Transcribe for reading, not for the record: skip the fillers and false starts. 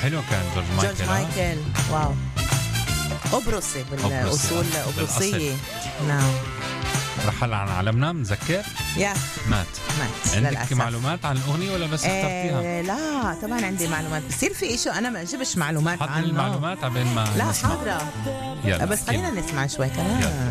حلو كان جورج جورج مايكل. مايكل واو. قبرصي بالأصول قبرصية. نعم. رحل عن عالمنا مذكر يا مات. عندك للأسف. معلومات عن الأغنية ولا بس اخترتيها؟ لا طبعا عندي معلومات. بصير في إشي أنا ما جبش معلومات حضري عنه. المعلومات عبين ما لا نسمع. حاضرة. يلا بس احكي لنا. خلينا نسمع شوي كمان. يلا.